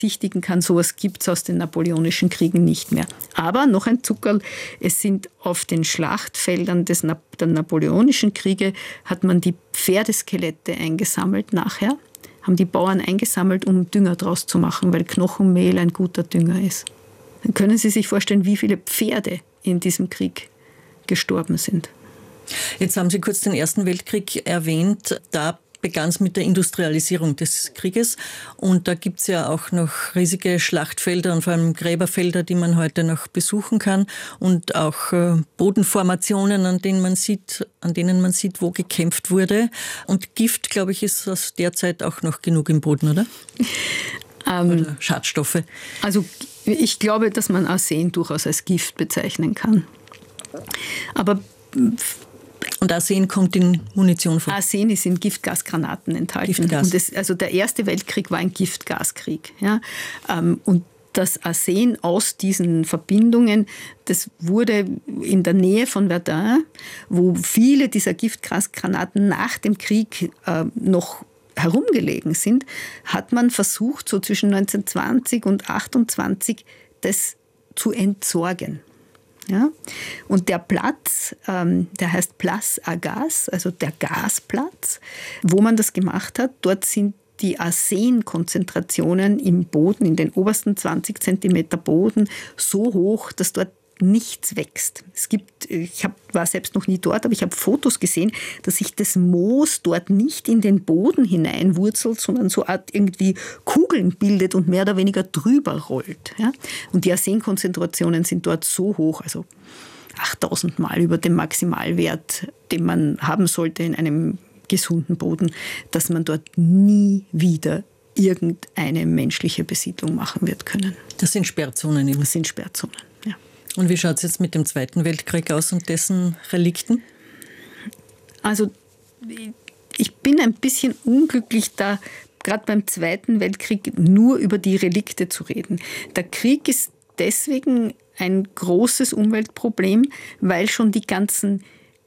sichtigen kann. Sowas gibt es aus den napoleonischen Kriegen nicht mehr. Aber noch ein Zuckerl, es sind auf den Schlachtfeldern der napoleonischen Kriege, hat man die Pferdeskelette eingesammelt nachher, haben die Bauern eingesammelt, um Dünger draus zu machen, weil Knochenmehl ein guter Dünger ist. Dann können Sie sich vorstellen, wie viele Pferde in diesem Krieg gestorben sind. Jetzt haben Sie kurz den Ersten Weltkrieg erwähnt. Da begann es mit der Industrialisierung des Krieges. Und da gibt es ja auch noch riesige Schlachtfelder und vor allem Gräberfelder, die man heute noch besuchen kann. Und auch Bodenformationen, an denen man sieht, wo gekämpft wurde. Und Gift, glaube ich, ist aus der Zeit auch noch genug im Boden, oder? Oder Schadstoffe. Also ich glaube, dass man Arsen durchaus als Gift bezeichnen kann. Aber und Arsen kommt in Munition vor? Arsen ist in Giftgasgranaten enthalten. Giftgas. Und also der Erste Weltkrieg war ein Giftgaskrieg. Ja? Und das Arsen aus diesen Verbindungen, das wurde in der Nähe von Verdun, wo viele dieser Giftgasgranaten nach dem Krieg noch herumgelegen sind, hat man versucht, so zwischen 1920 und 1928 das zu entsorgen. Ja? Und der Platz, der heißt Place à Gaz, also der Gasplatz, wo man das gemacht hat, dort sind die Arsenkonzentrationen im Boden, in den obersten 20 Zentimeter Boden, so hoch, dass dort nichts wächst. War selbst noch nie dort, aber ich habe Fotos gesehen, dass sich das Moos dort nicht in den Boden hineinwurzelt, sondern so Art irgendwie Kugeln bildet und mehr oder weniger drüber rollt. Ja? Und die Arsenkonzentrationen sind dort so hoch, also 8000 Mal über dem Maximalwert, den man haben sollte in einem gesunden Boden, dass man dort nie wieder irgendeine menschliche Besiedlung machen wird können. Das sind Sperrzonen eben. Das sind Sperrzonen, ja. Und wie schaut es jetzt mit dem Zweiten Weltkrieg aus und dessen Relikten? Also ich bin ein bisschen unglücklich, da gerade beim Zweiten Weltkrieg nur über die Relikte zu reden. Der Krieg ist deswegen ein großes Umweltproblem, weil schon die ganzen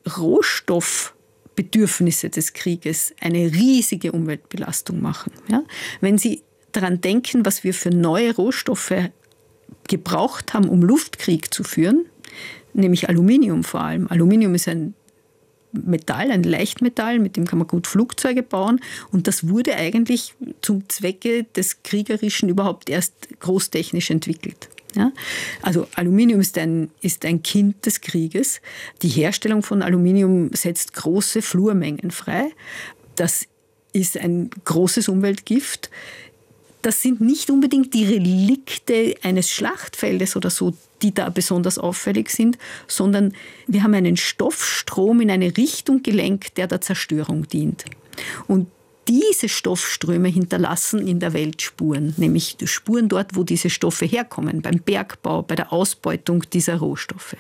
Rohstoffbedürfnisse des Krieges eine riesige Umweltbelastung machen. Ja? Wenn Sie daran denken, was wir für neue Rohstoffe gebraucht haben, um Luftkrieg zu führen, nämlich Aluminium vor allem. Aluminium ist ein Metall, ein Leichtmetall, mit dem kann man gut Flugzeuge bauen. Und das wurde eigentlich zum Zwecke des Kriegerischen überhaupt erst großtechnisch entwickelt. Ja? Also Aluminium ist ein Kind des Krieges. Die Herstellung von Aluminium setzt große Fluormengen frei. Das ist ein großes Umweltgift. Das sind nicht unbedingt die Relikte eines Schlachtfeldes oder so, die da besonders auffällig sind, sondern wir haben einen Stoffstrom in eine Richtung gelenkt, der Zerstörung dient. Und diese Stoffströme hinterlassen in der Welt Spuren, nämlich Spuren dort, wo diese Stoffe herkommen, beim Bergbau, bei der Ausbeutung dieser Rohstoffe.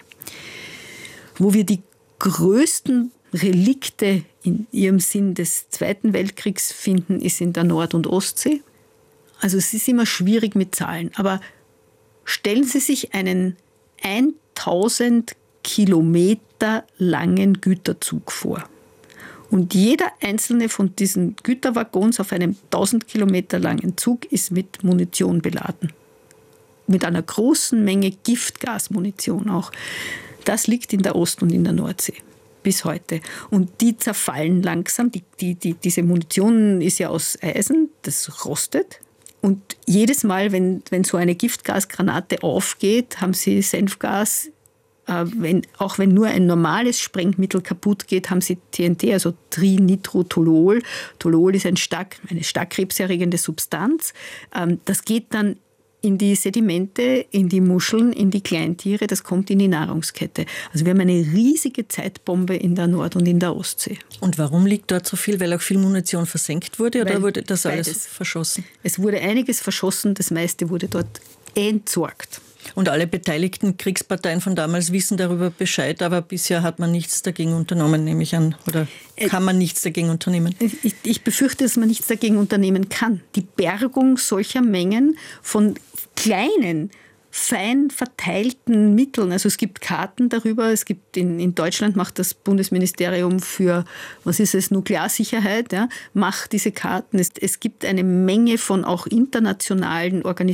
Wo wir die größten Relikte in ihrem Sinn des Zweiten Weltkriegs finden, ist in der Nord- und Ostsee. Also es ist immer schwierig mit Zahlen, aber stellen Sie sich einen 1000 Kilometer langen Güterzug vor. Und jeder einzelne von diesen Güterwaggons auf einem 1000 Kilometer langen Zug ist mit Munition beladen. Mit einer großen Menge Giftgasmunition auch. Das liegt in der Ost- und in der Nordsee. Bis heute. Und die zerfallen langsam. Diese Munition ist ja aus Eisen, das rostet. Und jedes Mal, wenn so eine Giftgasgranate aufgeht, haben sie Senfgas. Auch wenn nur ein normales Sprengmittel kaputt geht, haben sie TNT, also Trinitrotoluol. Toluol ist eine stark krebserregende Substanz. Das geht dann in die Sedimente, in die Muscheln, in die Kleintiere, das kommt in die Nahrungskette. Also wir haben eine riesige Zeitbombe in der Nord- und in der Ostsee. Und warum liegt dort so viel? Weil auch viel Munition versenkt wurde oder wurde das alles verschossen? Es wurde einiges verschossen, das meiste wurde dort entsorgt. Und alle beteiligten Kriegsparteien von damals wissen darüber Bescheid, aber bisher hat man nichts dagegen unternommen, nehme ich an. Oder kann man nichts dagegen unternehmen? Ich befürchte, dass man nichts dagegen unternehmen kann. Die Bergung solcher Mengen von kleinen fein verteilten Mitteln. Also es gibt Karten darüber, es gibt in Deutschland macht das Bundesministerium für, Nuklearsicherheit, macht diese Karten. Es gibt eine Menge von auch internationalen Organisationen,